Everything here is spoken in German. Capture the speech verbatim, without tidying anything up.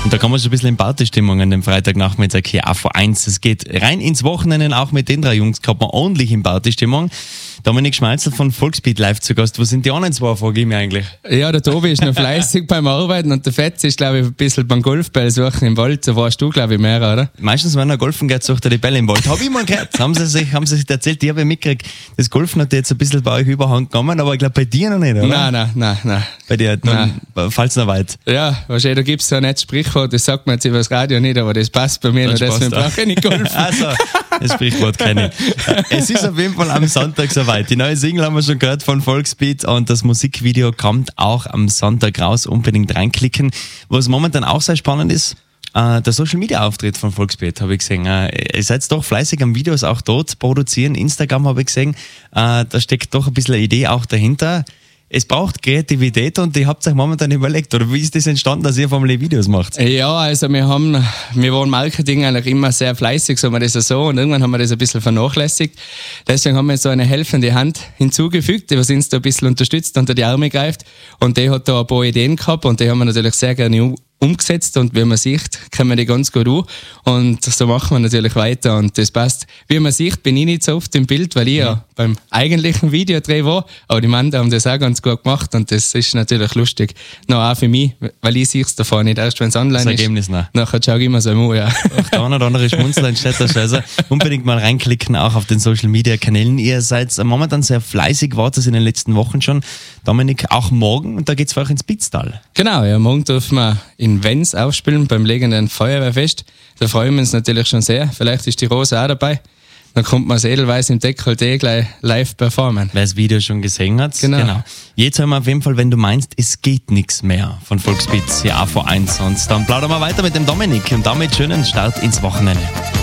Und da kann man schon ein bisschen in Partystimmung an dem Freitagnachmittag hier A V eins. Es geht rein ins Wochenende, auch mit den drei Jungs kommt man ordentlich in Partystimmung. Dominik Schmalzl von Volksbeat live zu Gast. Wo sind die anderen zwei, frage ich mich eigentlich? Ja, der Tobi ist noch fleißig beim Arbeiten und der Fetz ist, glaube ich, ein bisschen beim Golfball suchen im Wald. So warst du, glaube ich, mehr, oder? Meistens, wenn er golfen geht, sucht er die Bälle im Wald. Habe ich mal gehört. haben sie sich, haben sie sich erzählt, ich habe ja mitgekriegt, das Golfen hat jetzt ein bisschen bei euch überhand genommen, aber ich glaube bei dir noch nicht, oder? Nein, nein, nein, nein. Bei dir, falls es noch weit. Ja, wahrscheinlich, da gibt es so ein nettes Sprichwort, das sagt man jetzt über das Radio nicht, aber das passt bei mir noch, deswegen brauche ich nicht golfen. Also, das Sprichwort kenne ich. Es ist auf jeden Fall am Sonntag soweit. Die neue Single haben wir schon gehört von Volksbeat und das Musikvideo kommt auch am Sonntag raus. Unbedingt reinklicken. Was momentan auch sehr spannend ist, äh, der Social-Media-Auftritt von Volksbeat habe ich gesehen. Äh, ihr seid doch fleißig am Videos auch dort produzieren. Instagram habe ich gesehen. Äh, da steckt doch ein bisschen eine Idee auch dahinter. Es braucht Kreativität und ihr habt euch momentan überlegt, oder wie ist das entstanden, dass ihr vom Videos macht? Ja, also wir haben, wir waren Marketing eigentlich immer sehr fleißig, sagen wir das so, und irgendwann haben wir das ein bisschen vernachlässigt. Deswegen haben wir so eine helfende Hand hinzugefügt, die uns da ein bisschen unterstützt, unter die Arme greift, und die hat da ein paar Ideen gehabt und die haben wir natürlich sehr gerne umgesetzt, und wie man sieht, können wir die ganz gut an, und so machen wir natürlich weiter und das passt. Wie man sieht, bin ich nicht so oft im Bild, weil ich ja, ja beim eigentlichen Videodreh war, aber die Männer haben das auch ganz gut gemacht und das ist natürlich lustig. Noch auch für mich, weil ich sehe es davon nicht, erst wenn es online das Ergebnis ist. Nach. Nachher schaue ich immer so im ja. Auch der eine oder andere Schmunzler entsteht da schon. Also unbedingt mal reinklicken, auch auf den Social Media Kanälen. Ihr seid momentan sehr fleißig, wart es in den letzten Wochen schon. Dominik, auch morgen, und da geht es für euch ins Pitztal. Genau, ja, morgen dürfen wir in Wenz aufspielen beim legenden Feuerwehrfest. Da freuen wir uns natürlich schon sehr. Vielleicht ist die Rose auch dabei. Dann kommt man das Edelweiß im Dekolleté gleich live performen. Wer das Video schon gesehen hat. Genau. genau. Jetzt hören wir auf jeden Fall, wenn du meinst, es geht nichts mehr von Volksbeat hier A V eins. Und dann plaudern wir weiter mit dem Dominik und damit schönen Start ins Wochenende.